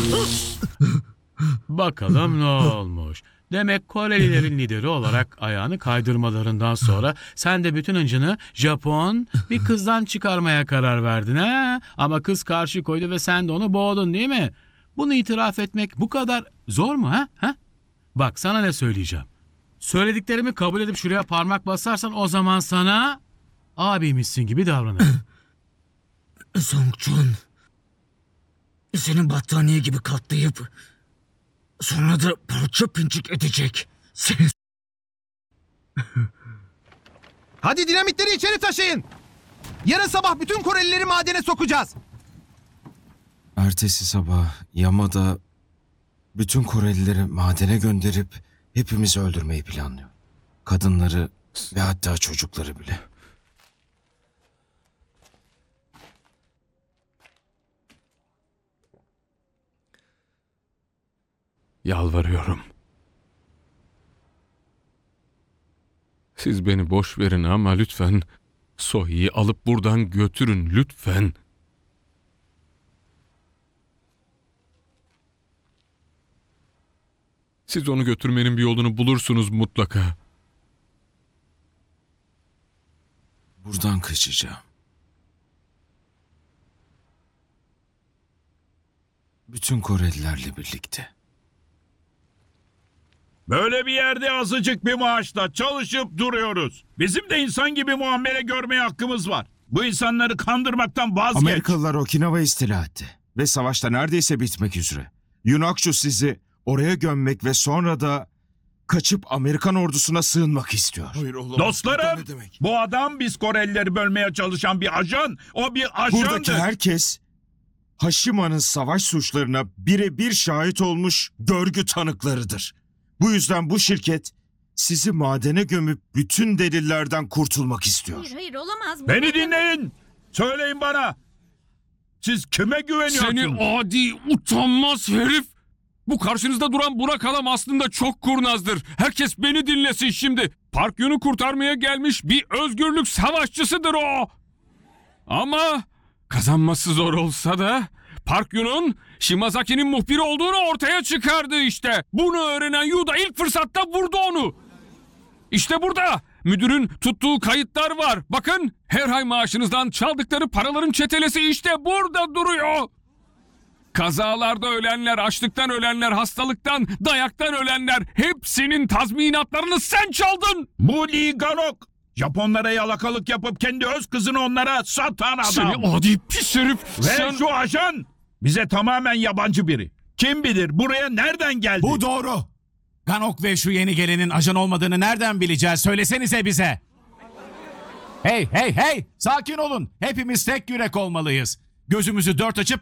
Bakalım ne olmuş. Demek Korelilerin lideri olarak ayağını kaydırmalarından sonra sen de bütün hıncını Japon bir kızdan çıkarmaya karar verdin ha? Ama kız karşı koydu ve sen de onu boğdun değil mi? Bunu itiraf etmek bu kadar zor mu ha? Bak sana ne söyleyeceğim. Söylediklerimi kabul edip şuraya parmak basarsan o zaman sana abimizsin gibi davranırım. Songchun, seni battaniye gibi katlayıp sonra da parça pinçik edecek. Seni... Hadi dinamitleri içeri taşıyın. Yarın sabah bütün Korelileri madene sokacağız. Ertesi sabah Yamada bütün Korelileri madene gönderip hepimizi öldürmeyi planlıyor. Kadınları ve hatta çocukları bile. Yalvarıyorum. Siz beni boş verin ama lütfen Sohi'yi alıp buradan götürün lütfen. Siz onu götürmenin bir yolunu bulursunuz mutlaka. Buradan kaçacağım. Bütün Korelilerle birlikte. Böyle bir yerde azıcık bir maaşla çalışıp duruyoruz. Bizim de insan gibi muamele görmeye hakkımız var. Bu insanları kandırmaktan vazgeç. Amerikalılar Okinawa istila etti. Ve savaşta neredeyse bitmek üzere. Yunakçu sizi oraya gömmek ve sonra da kaçıp Amerikan ordusuna sığınmak istiyor. Hayır olamaz. Dostlarım, Ne demek? bu adam biz Korelileri bölmeye çalışan bir ajan. O bir ajandır. Buradaki herkes Hashima'nın savaş suçlarına birebir şahit olmuş görgü tanıklarıdır. Bu yüzden bu şirket sizi madene gömüp bütün delillerden kurtulmak istiyor. Hayır olamaz. Bu Beni ne demek? dinleyin. Söyleyin bana. Siz kime güveniyorsunuz? Seni adi, utanmaz herif! Bu karşınızda duran Burak Alam aslında çok kurnazdır. Herkes beni dinlesin şimdi. Park Yun'u kurtarmaya gelmiş bir özgürlük savaşçısıdır o. Ama kazanması zor olsa da Park Yun'un Shimazaki'nin muhbiri olduğunu ortaya çıkardı işte. Bunu öğrenen Yu da ilk fırsatta vurdu onu. İşte burada müdürün tuttuğu kayıtlar var. Bakın, her ay maaşınızdan çaldıkları paraların çetelesi işte burada duruyor. Kazalarda ölenler, açlıktan ölenler, hastalıktan, dayaktan ölenler, hepsinin tazminatlarını sen çaldın. Bu Lee Ganok. Japonlara yalakalık yapıp kendi öz kızını onlara satan adam. Seni adi pis herif. Ve şu ajan bize tamamen yabancı biri. Kim bilir buraya nereden geldi? Bu doğru. Ganok ve şu yeni gelenin ajan olmadığını nereden bileceğiz? Söylesenize bize. Hey! Sakin olun. Hepimiz tek yürek olmalıyız. Gözümüzü dört açıp